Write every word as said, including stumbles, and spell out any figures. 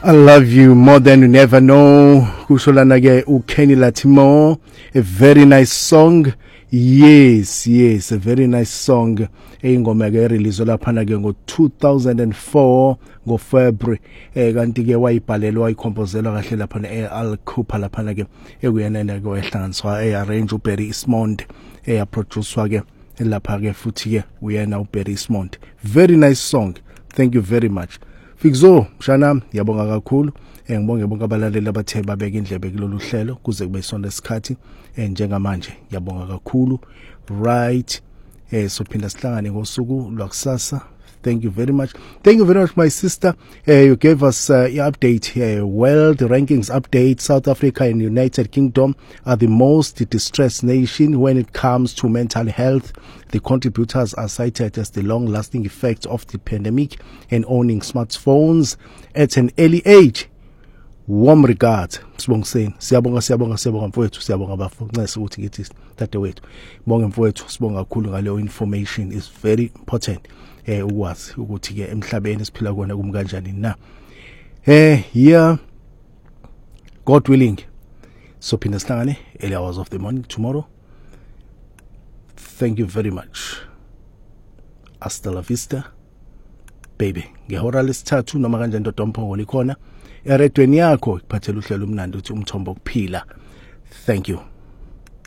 I love you more than you never know. Kusholana ke uKenny Latimo. A very nice song. Yes, yes, a very nice song. Ingoma ke release laphana ke ngo two thousand four ngo February. Eh kanti ke wayibhalelwa wayikompozelwa kahle laphana eAl Cooper laphana ke ekuyena ke wehlanganiswa earrange uBerry Ismond eya producewa ke lapha ke futhi ke uyena uBerry Ismond. Very nice song. Thank you very much. Fikzo mshana yabonga kakhulu eh ngibonge bonke abalaleli abathe babeka indlebe kulolu hlelo kuze kube isonto lesikhathi eh njengamanje yabonga kakhulu right eh so phinda sihlangane ngosuku lwakusasa. Thank you very much. Thank you very much, my sister. Uh, you gave us uh, your update here. Uh, World rankings update. South Africa and United Kingdom are the most distressed nation when it comes to mental health. The contributors are cited as the long-lasting effects of the pandemic and owning smartphones at an early age. Warm regards. Sibonga seni. Siyabonga siyabonga siyabonga mfowethu siyabonga bafundisa ukuthi ngithi dadewethu. Bonke mfowethu sibonga kakhulu ngale information is very important. Eh ukwazi ukuthi ke emhlabeni siphila kona kumkanjani na. Eh yeah. God willing. So phinda sihlangane early hours of the morning tomorrow. Thank you very much. Hasta la vista. Baby. Ngehora lesithathu noma kanjani ndodomphongo likhona. Eredweni yakho kuphathela uhlelo umnandi uthi umthombo kuphila. Thank you.